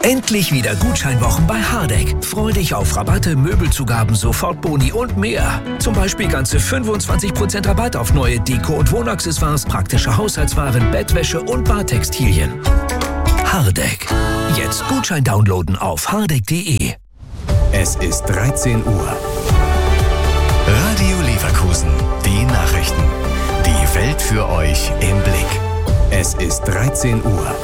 Endlich wieder Gutscheinwochen bei Hardegg. Freu dich auf Rabatte, Möbelzugaben, Sofortboni und mehr. Zum Beispiel ganze 25% Rabatt auf neue Deko- und Wohnaccessoires, praktische Haushaltswaren, Bettwäsche und Badtextilien. Hardegg. Jetzt Gutschein downloaden auf hardegg.de. Es ist 13 Uhr. Radio Leverkusen. Die Nachrichten. Die Welt für euch im Blick. Es ist 13 Uhr.